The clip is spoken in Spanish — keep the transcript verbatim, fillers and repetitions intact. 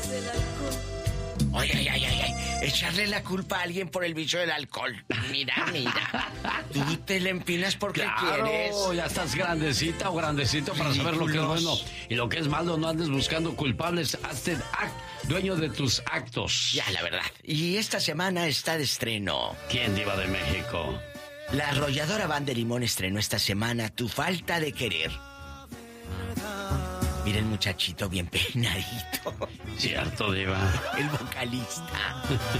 Ay, ay, ay, ay, ay. Echarle la culpa a alguien por el bicho del alcohol. Mira, mira. Tú te le empinas porque claro, quieres. Ya estás grandecita o grandecito para saber lo que es bueno y lo que es malo. No andes buscando culpables. Hazte dueño de tus actos. Ya, la verdad. Y esta semana está de estreno. ¿Quién, diva de México? La arrolladora Banda de Limón estrenó esta semana Tu falta de querer. Mira el muchachito bien peinadito. Cierto, diva. El vocalista.